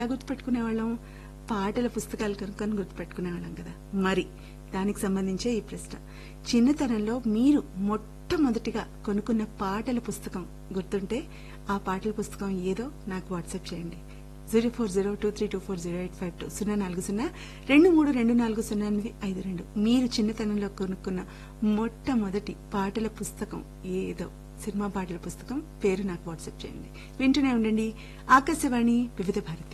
గుర్తుపెట్టుకునేవాళ్ళం పాటల పుస్తకాలు కనుక్కొని గుర్తుపెట్టుకునేవాళ్ళం కదా. మరి దానికి సంబంధించే ఈ ప్రశ్న. చిన్నతనంలో మీరు మొట్టమొదటిగా కొనుక్కున్న పాటల పుస్తకం గుర్తుంటే ఆ పాటల పుస్తకం ఏదో నాకు వాట్సాప్ చేయండి. 040232408520 04023240852. మీరు చిన్నతనంలో కొనుక్కున్న మొట్టమొదటి పాటల పుస్తకం ఏదో, సినిమా పాటల పుస్తకం పేరు నాకు వాట్సాప్ చేయండి. వింటూనే ఉండండి ఆకాశవాణి వివిధ భారతి.